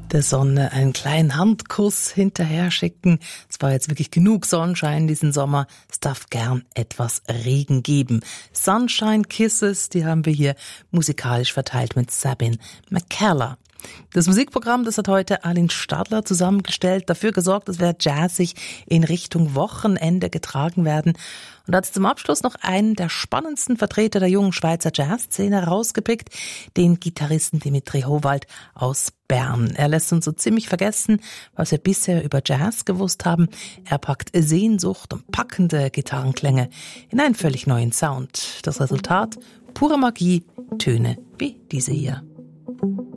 Der Sonne einen kleinen Handkuss hinterher schicken. Es war jetzt wirklich genug Sonnenschein diesen Sommer. Es darf gern etwas Regen geben. Sunshine Kisses, die haben wir hier musikalisch verteilt mit Sabine McKellar. Das Musikprogramm, das hat heute Arlene Stadler zusammengestellt, dafür gesorgt, dass wir jazzig in Richtung Wochenende getragen werden. Und hat zum Abschluss noch einen der spannendsten Vertreter der jungen Schweizer Jazzszene rausgepickt, den Gitarristen Dimitri Howald aus Bern. Er lässt uns so ziemlich vergessen, was wir bisher über Jazz gewusst haben. Er packt Sehnsucht und packende Gitarrenklänge in einen völlig neuen Sound. Das Resultat: pure Magie, Töne wie diese hier.